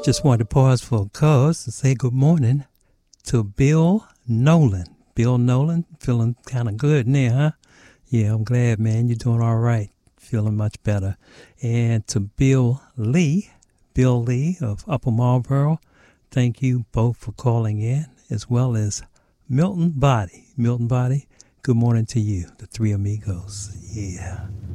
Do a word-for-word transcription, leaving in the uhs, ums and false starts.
Just wanted to pause for a cause to say good morning to Bill Nolan. Bill Nolan, feeling kind of good now, huh? Yeah, I'm glad, man. You're doing all right. Feeling much better. And to Bill Lee, Bill Lee of Upper Marlboro, thank you both for calling in, as well as Milton Body. Milton Body, good morning to you, the three amigos. Yeah.